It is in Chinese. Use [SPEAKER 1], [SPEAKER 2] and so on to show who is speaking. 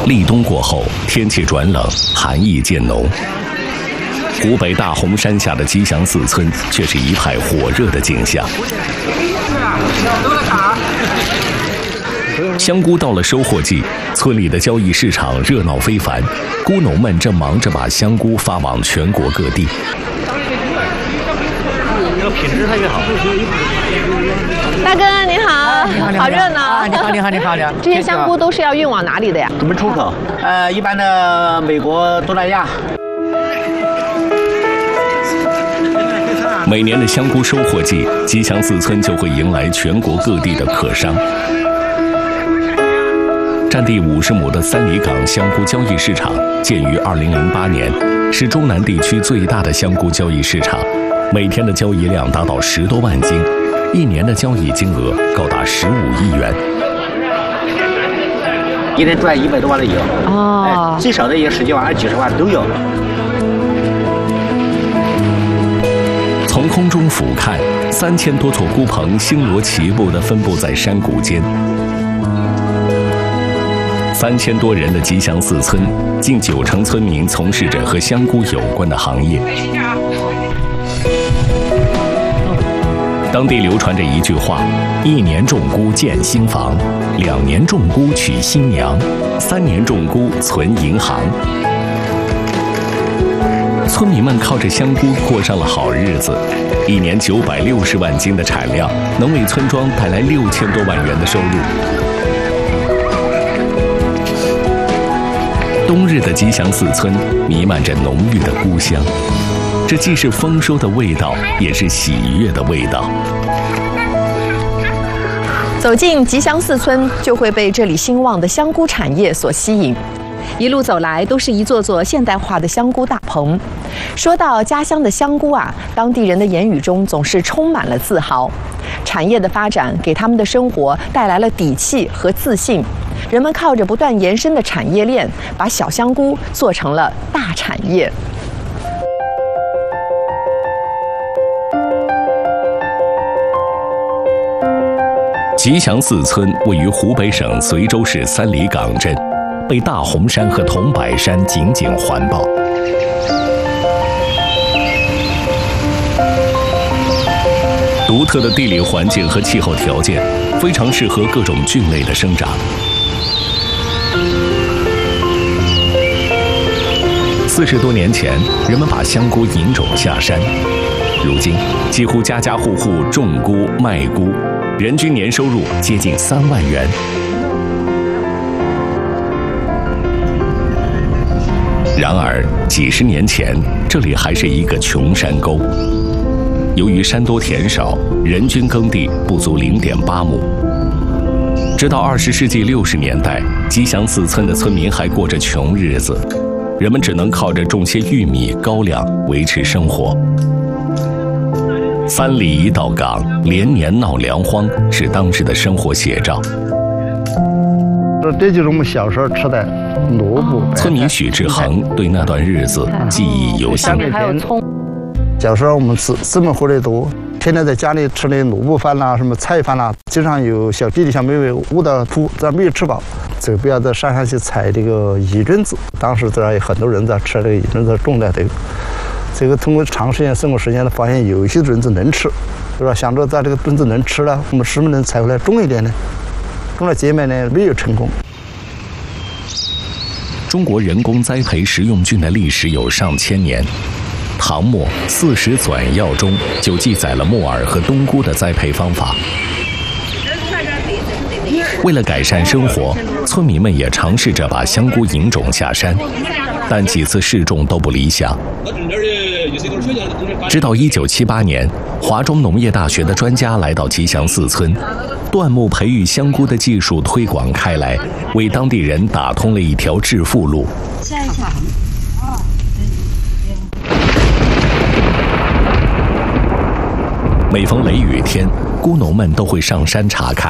[SPEAKER 1] 立冬过后，天气转冷，寒意渐浓。湖北大洪山下的吉祥寺村却是一派火热的景象。香菇到了收获季，村里的交易市场热闹非凡，菇农们正忙着把香菇发往全国各地。
[SPEAKER 2] 品质特别好。
[SPEAKER 3] 大哥您好，好热闹。
[SPEAKER 2] 你好。
[SPEAKER 3] 这些香菇都是要运往哪里的呀？
[SPEAKER 2] 我们出口，一般的美国、东南亚。
[SPEAKER 1] 每年的香菇收获季，吉祥寺村就会迎来全国各地的客商。占地50亩的三里岗香菇交易市场建于2008年，是中南地区最大的香菇交易市场，每天的交易量达到10多万斤，一年的交易金额高达15亿元。
[SPEAKER 2] 一天赚100多万的有，最少的也10几万、几十万都有。
[SPEAKER 1] 从空中俯瞰，3000多座菇棚星罗棋布地分布在山谷间。3000多人的吉祥寺村，近90%村民从事着和香菇有关的行业。当地流传着一句话：1年种菇建新房，2年种菇娶新娘，3年种菇存银行。村民们靠着香菇过上了好日子，一年960万斤的产量，能为村庄带来6000多万元的收入。冬日的吉祥寺村弥漫着浓郁的菇香，这既是丰收的味道，也是喜悦的味道。
[SPEAKER 3] 走进吉祥寺村，就会被这里兴旺的香菇产业所吸引。一路走来，都是一座座现代化的香菇大棚。说到家乡的香菇啊，当地人的言语中总是充满了自豪。产业的发展给他们的生活带来了底气和自信。人们靠着不断延伸的产业链，把小香菇做成了大产业。
[SPEAKER 1] 吉祥寺村位于湖北省随州市三里岗镇，被大洪山和桐柏山紧紧环抱。独特的地理环境和气候条件，非常适合各种菌类的生长。40多年前，人们把香菇引种下山，如今几乎家家户户种菇卖菇，人均年收入接近3万元。然而，几十年前，这里还是一个穷山沟。由于山多田少，人均耕地不足0.8亩。直到20世纪60年代，吉祥寺村的村民还过着穷日子，人们只能靠着种些玉米、高粱维持生活。3里一道岗，连年闹粮荒，是当时的生活写照。
[SPEAKER 4] 这就是我们小时候吃的萝卜。
[SPEAKER 1] 村民许志恒对那段日子记忆犹新。
[SPEAKER 3] 还有葱。
[SPEAKER 4] 小时候我们吃么活得多，天天在家里吃的萝卜饭啦、什么菜饭啦，经常有小弟弟小妹妹饿到吐，咱没有吃饱，就不要在山上去采这个野菌子。当时这有很多人在吃这个野菌子种的这个通过长时间生活时间呢，发现有一些菌子能吃，是吧？想着在这个菌子能吃了，我们是不是能采回来种一点呢？种了结麦呢，没有成功。
[SPEAKER 1] 中国人工栽培食用菌的历史有上千年。唐末《40纂要》中就记载了木耳和冬菇的栽培方法。为了改善生活，村民们也尝试着把香菇引种下山，但几次试种都不理想。直到1978年，华中农业大学的专家来到吉祥寺村，椴木培育香菇的技术推广开来，为当地人打通了一条致富路。每逢雷雨天，菇农们都会上山查看，